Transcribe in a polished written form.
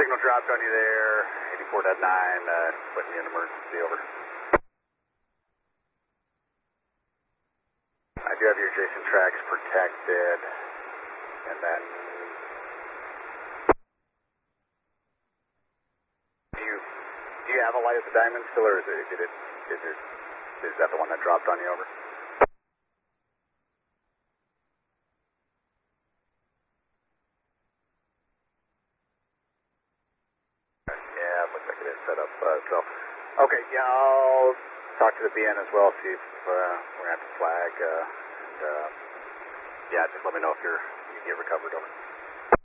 signal dropped on you there, 84.9, putting you in emergency, over. I do have your adjacent tracks protected, and then do you have a light at the diamond still, or is that the one that dropped on you, over? Yeah, it looks like it is set up, so, okay, yeah, I'll talk to the BN as well, see if we're going to have to flag, yeah, just let me know if you get recovered, over.